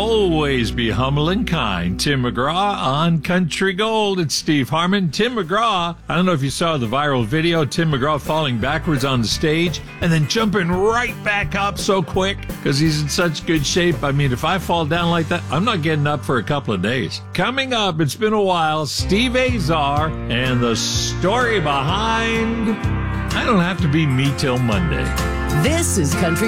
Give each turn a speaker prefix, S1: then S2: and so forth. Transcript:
S1: always be humble and kind. Tim McGraw on Country Gold. It's Steve Harmon. Tim McGraw, I don't know if you saw the viral video, Tim McGraw falling backwards on the stage and then jumping right back up so quick because he's in such good shape. I mean, if I fall down like that, I'm not getting up for a couple of days. Coming up, it's been a while, Steve Azar and the story behind I Don't Have to Be Me Till Monday.
S2: This is Country